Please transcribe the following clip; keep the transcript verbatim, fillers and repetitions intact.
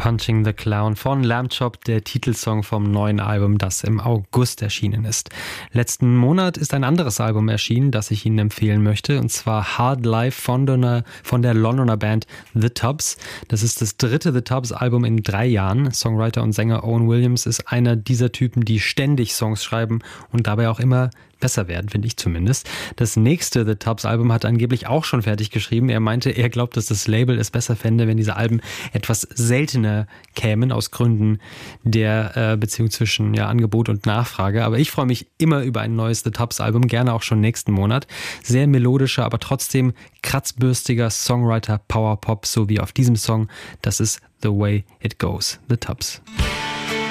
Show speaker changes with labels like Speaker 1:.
Speaker 1: Punching the Clown von Lamb Chop, der Titelsong vom neuen Album, das im August erschienen ist. Letzten Monat ist ein anderes Album erschienen, das ich Ihnen empfehlen möchte, und zwar Hard Life von der, von der Londoner Band The Tubs. Das ist das dritte The Tubs Album in drei Jahren. Songwriter und Sänger Owen Williams ist einer dieser Typen, die ständig Songs schreiben und dabei auch immer besser werden, finde ich zumindest. Das nächste The Tubs Album hat angeblich auch schon fertig geschrieben. Er meinte, er glaubt, dass das Label es besser fände, wenn diese Alben etwas seltener kämen, aus Gründen der äh, Beziehung zwischen ja, Angebot und Nachfrage. Aber ich freue mich immer über ein neues The Tubs Album, gerne auch schon nächsten Monat. Sehr melodischer, aber trotzdem kratzbürstiger Songwriter Power Pop, so wie auf diesem Song. Das ist The Way It Goes, The Tubs.